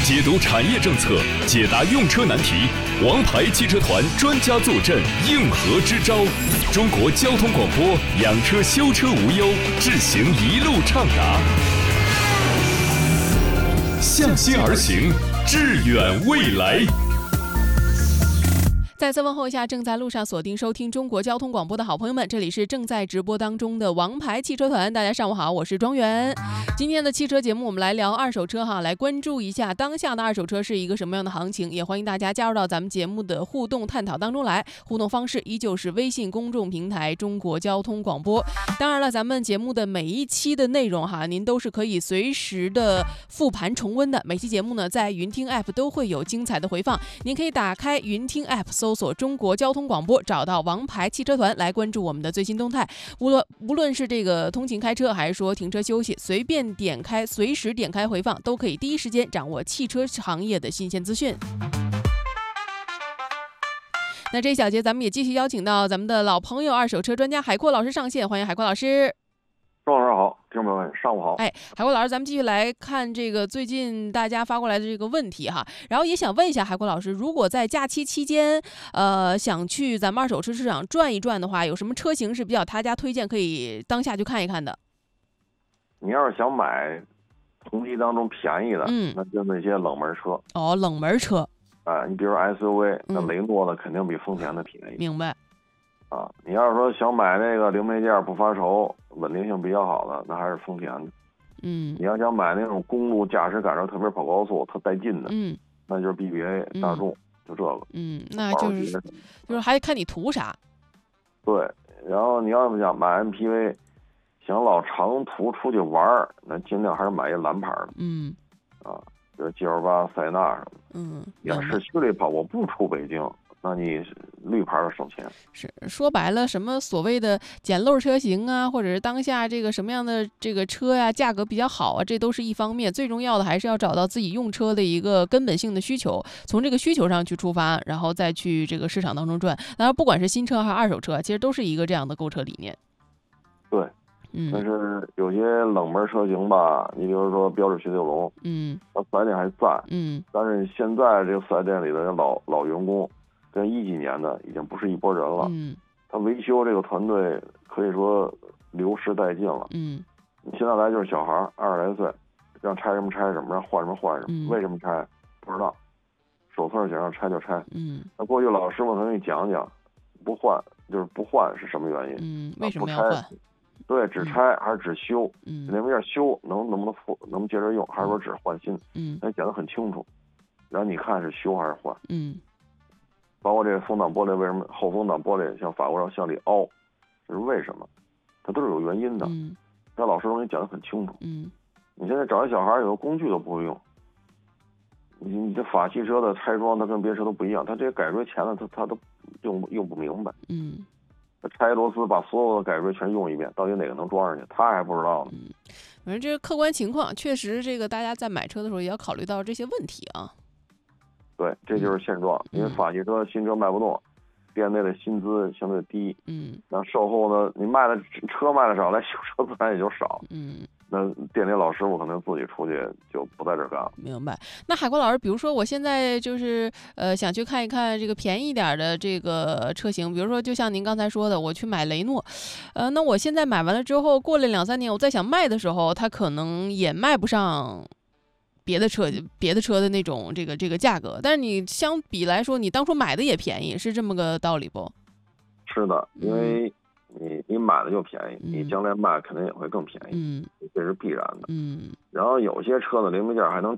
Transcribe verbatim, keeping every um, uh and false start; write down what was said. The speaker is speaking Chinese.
解读产业政策，解答用车难题，王牌汽车团专家坐镇，应和支招。中国交通广播，养车修车无忧，智行一路畅达。向心而行，致远未来。 再次问候一下正在路上锁定收听中国交通广播的好朋友们，这里是正在直播当中的王牌汽车团，大家上午好，我是庄园。今天的汽车节目我们来聊二手车哈，来关注一下当下的二手车是一个什么样的行情，也欢迎大家加入到咱们节目的互动探讨当中来。互动方式依旧是微信公众平台中国交通广播。当然了，咱们节目的每一期的内容哈，您都是可以随时的复盘重温的。每期节目呢，在云听 App 都会有精彩的回放，您可以打开云听 App 搜索中国交通广播，找到王牌汽车团来关注我们的最新动态。无论无论是这个通勤开车，还是说停车休息，随便点开，随时点开回放，都可以第一时间掌握汽车行业的新鲜资讯。那这一小节咱们也继续邀请到咱们的老朋友二手车专家海阔老师上线，欢迎海阔老师。 庄老师好，听众朋友们上午好。 哎，海阔老师，咱们继续来看这个最近大家发过来的这个问题哈，然后也想问一下海阔老师，如果在假期期间，呃，想去咱们二手车市场转一转的话，有什么车型是比较他家推荐，可以当下去看一看的？ 你要是想买同级当中便宜的， 嗯， 那就那些冷门车。 哦，冷门车。 啊、呃，你比如 S U V， 那嗯雷诺的肯定比丰田的便宜。 明白。 啊，你要是说想买那个零配件不发愁、稳定性比较好的，那还是丰田的。 嗯， 你要想买那种公路驾驶感受特别跑高速、特带劲的， 嗯， 那就是 B B A、 嗯、 大众，就这个。 嗯，那就是就是还看你图啥。 对，然后你要是想买 M P V， 想老长途出去玩，那尽量还是买一蓝牌的。 嗯， 啊，比如 G L 八、塞纳什么的。 嗯， 你要市区里跑，我不出北京。那你绿牌的省钱。 是说白了，什么所谓的捡漏车型啊，或者是当下这个什么样的这个车呀、啊，价格比较好啊，这都是一方面。最重要的还是要找到自己用车的一个根本性的需求，从这个需求上去出发，然后再去这个市场当中转。当然，不管是新车还是二手车，其实都是一个这样的购车理念。 对， 嗯。 但是有些冷门车型吧，你比如说标致雪铁龙， 嗯， 它四 S 店还在， 嗯， 但是现在这个四 S 店里的老老员工。跟一几年的已经不是一拨人了， 嗯， 他维修这个团队可以说流失殆尽了， 嗯， 你现在来就是小孩二十来岁，让拆什么拆什么，让换什么换什么， 嗯、 为什么拆不知道，手册写上拆就拆， 嗯， 那过去老师傅可能给你讲讲，不换就是不换是什么原因， 嗯，为什么要换？ 对，只拆还是只修？ 嗯， 零件修能能不能复能不能接着用，还是说只换新？ 嗯， 那讲得很清楚，然后你看是修还是换？ 嗯。 包括这个风挡玻璃，为什么后风挡玻璃像法国上向里凹，这是为什么？它都是有原因的。 嗯， 那老师都给你讲得很清楚。 嗯， 你现在找一小孩，有个工具都不会用。你你这法系车的拆装，它跟别车都不一样，它这些改锥钳子，它它都用用不明白。 嗯， 它拆螺丝，把所有的改锥全用一遍，到底哪个能装上去，他还不知道呢。 嗯，反正这是客观情况，确实这个大家在买车的时候也要考虑到这些问题啊。 对，这就是现状。 嗯、 因为法系车新车卖不动，店内的薪资相对低， 嗯， 那售后呢，你卖的车卖的少，来修车自然也就少， 嗯， 那店里老师傅可能自己出去就不在这干了。 明白。那海国老师，比如说我现在就是呃想去看一看这个便宜一点的这个车型，比如说就像您刚才说的，我去买雷诺，呃，那我现在买完了之后，过了两三年，我再想卖的时候，它可能也卖不上别的车别的车的那种这个这个价格，但是你相比来说，你当初买的也便宜，是这么个道理不？ 是的，因为你你买的就便宜， 嗯、 你将来卖肯定也会更便宜， 嗯， 这是必然的。 嗯， 然后有些车的零配件还能